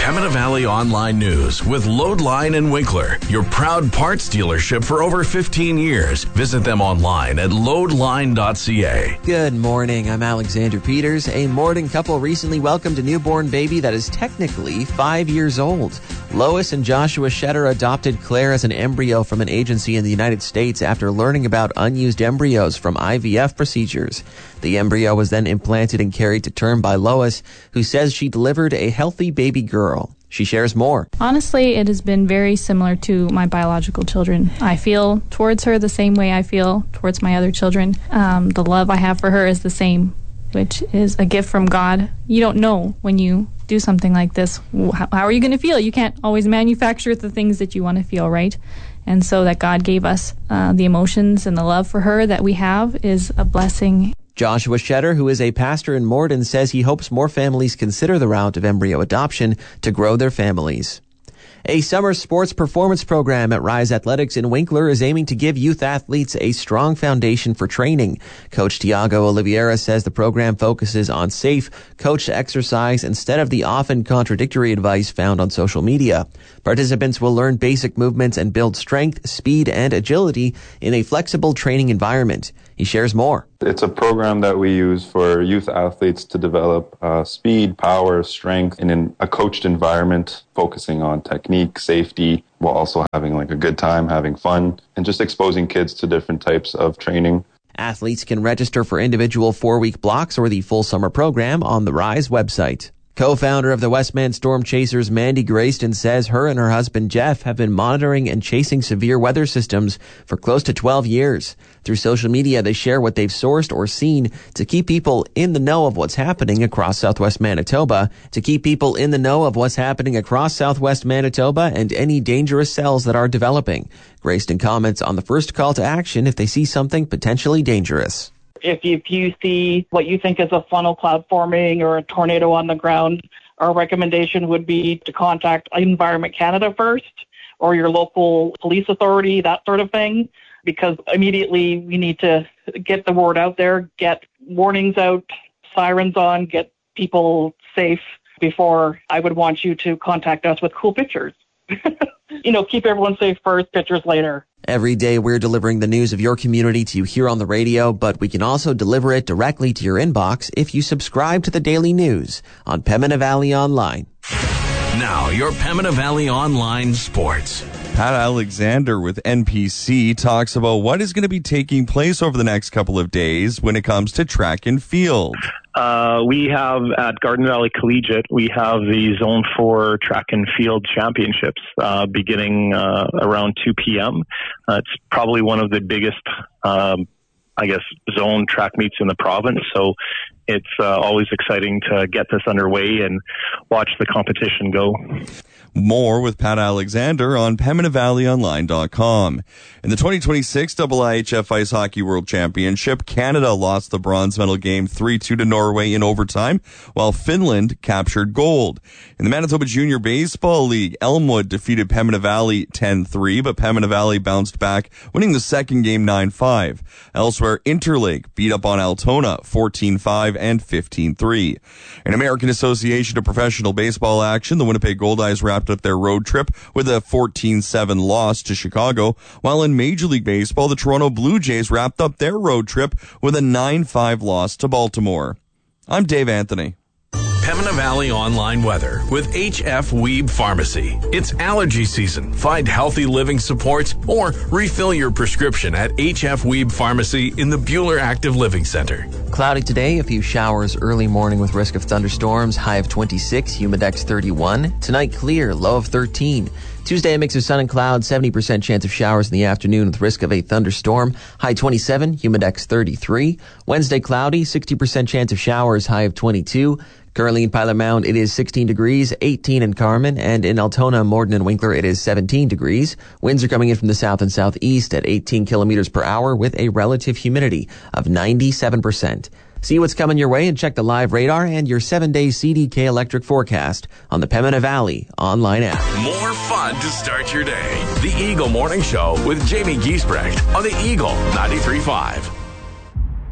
Pembina Valley Online News with Loadline and Winkler, your proud parts dealership for over 15 years. Visit them online at loadline.ca. Good morning. I'm Alexander Peters. A Morden couple recently welcomed a newborn baby that is technically 5 years old. Lois and Joshua Shetter adopted Claire as an embryo from an agency in the United States after learning about unused embryos from IVF procedures. The embryo was then implanted and carried to term by Lois, who says she delivered a healthy baby girl. She shares more. Honestly, it has been very similar to my biological children. I feel towards her the same way I feel towards my other children. The love I have for her is the same, which is a gift from God. You don't know when you do something like this, how are you going to feel? You can't always manufacture the things that you want to feel, right? And so that God gave us the emotions and the love for her that we have is a blessing. Joshua Shetter, who is a pastor in Morden, says he hopes more families consider the route of embryo adoption to grow their families. A summer sports performance program at Rise Athletics in Winkler is aiming to give youth athletes a strong foundation for training. Coach Tiago Oliveira says the program focuses on safe, coached exercise instead of the often contradictory advice found on social media. Participants will learn basic movements and build strength, speed, and agility in a flexible training environment. He shares more. It's a program that we use for youth athletes to develop speed, power, strength in a coached environment, focusing on technique, safety, while also having a good time, having fun, and just exposing kids to different types of training. Athletes can register for individual 4-week blocks or the full summer program on the Rise website. Co-founder of the Westman Storm Chasers, Mandy Grayston, says her and her husband Jeff have been monitoring and chasing severe weather systems for close to 12 years. Through social media, they share what they've sourced or seen to keep people in the know of what's happening across southwest Manitoba, and any dangerous cells that are developing. Grayston comments on the first call to action if they see something potentially dangerous. If you see what you think is a funnel cloud forming or a tornado on the ground, our recommendation would be to contact Environment Canada first or your local police authority, that sort of thing, because immediately we need to get the word out there, get warnings out, sirens on, get people safe before I would want you to contact us with cool pictures. Keep everyone safe first, pictures later. Every day we're delivering the news of your community to you here on the radio, but we can also deliver it directly to your inbox if you subscribe to the daily news on Pembina Valley Online. Now, your Pembina Valley Online sports. Pat Alexander with NPC talks about what is going to be taking place over the next couple of days when it comes to track and field. We have at Garden Valley Collegiate, we have the Zone 4 Track and Field Championships beginning around 2 p.m. It's probably one of the biggest, zone track meets in the province. So it's always exciting to get this underway and watch the competition go. More with Pat Alexander on PembinaValleyOnline.com. In the 2026 IIHF Ice Hockey World Championship, Canada lost the bronze medal game 3-2 to Norway in overtime, while Finland captured gold. In the Manitoba Junior Baseball League, Elmwood defeated Pembina Valley 10-3, but Pembina Valley bounced back, winning the second game 9-5. Elsewhere, Interlake beat up on Altona 14-5 and 15-3. In American Association of Professional Baseball action, the Winnipeg Goldeyes wrapped up their road trip with a 14-7 loss to Chicago, while in Major League Baseball, the Toronto Blue Jays wrapped up their road trip with a 9-5 loss to Baltimore. I'm Dave Anthony. Pembina Valley Online weather with HF Weeb Pharmacy. It's allergy season. Find healthy living supports or refill your prescription at HF Weeb Pharmacy in the Buhler Active Living Center. Cloudy today, a few showers early morning with risk of thunderstorms, high of 26, humidex 31. Tonight clear, low of 13. Tuesday, a mix of sun and clouds, 70% chance of showers in the afternoon with risk of a thunderstorm, high 27, humidex 33. Wednesday, cloudy, 60% chance of showers, high of 22. Currently in Pilot Mound, it is 16 degrees, 18 in Carman, and in Altona, Morden, and Winkler, it is 17 degrees. Winds are coming in from the south and southeast at 18 kilometers per hour with a relative humidity of 97%. See what's coming your way and check the live radar and your 7-day CDK electric forecast on the Pembina Valley online app. More fun to start your day. The Eagle Morning Show with Jamie Giesbrecht on the Eagle 93.5.